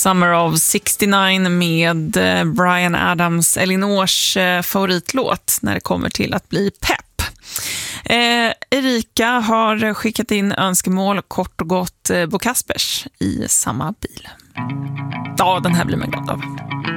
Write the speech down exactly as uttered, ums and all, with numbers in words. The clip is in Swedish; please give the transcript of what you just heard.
Summer of sextionio med Bryan Adams, Elinors favoritlåt när det kommer till att bli pepp. Eh, Erika har skickat in önskemål, kort och gott, Bo Kaspers I samma bil. Ja, den här blir man glad av.